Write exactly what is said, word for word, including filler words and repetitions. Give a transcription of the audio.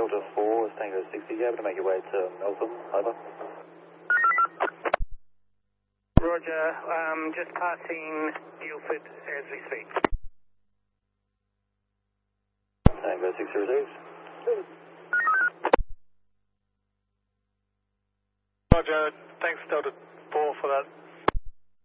Delta four, Tango sixty, you able to make your way to Melbourne? Over. Roger, um, just passing Guildford as we speak. Tango sixty received. Roger, thanks Delta four for that.